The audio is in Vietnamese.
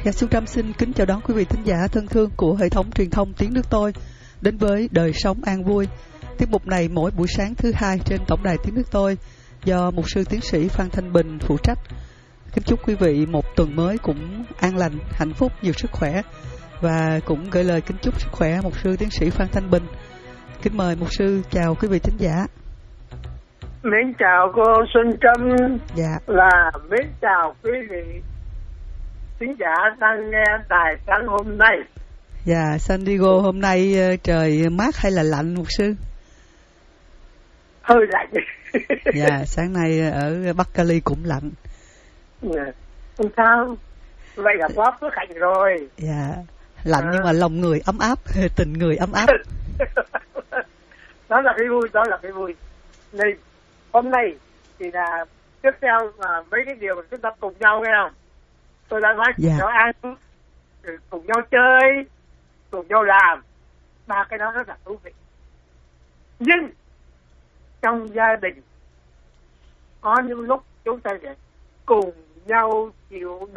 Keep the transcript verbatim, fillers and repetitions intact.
Dạ, Xuân Trâm xin kính chào đón quý vị thính giả thân thương của hệ thống truyền thông Tiếng Nước Tôi đến với Đời Sống An Vui. Tiết mục này mỗi buổi sáng thứ hai trên tổng đài Tiếng Nước Tôi do mục sư tiến sĩ Phan Thanh Bình phụ trách. Kính chúc quý vị một tuần mới cũng an lành, hạnh phúc, nhiều sức khỏe và cũng gửi lời kính chúc sức khỏe mục sư tiến sĩ Phan Thanh Bình. Kính mời mục sư chào quý vị thính giả. Mến chào cô Xuân Trâm. Dạ. Là mến chào quý vị thính giả đang nghe đài sáng hôm nay. Dạ, San Diego hôm nay trời mát hay là lạnh mục sư? Hơi lạnh. Dạ, sáng nay ở Bắc Cali cũng lạnh. Dạ. Không sao, vậy là quá phước hạnh rồi. Dạ, lạnh à. Nhưng mà lòng người ấm áp, tình người ấm áp. Đó là cái vui, đó là cái vui. Nên hôm nay thì là tiếp theo là mấy cái điều mà chúng ta cùng nhau nghe không? Tôi đã nói dạ. cùng nhau ăn, cùng nhau chơi, cùng nhau làm, ba cái đó rất là thú vị. Nhưng trong gia đình có những lúc chúng ta sẽ cùng nhau chịu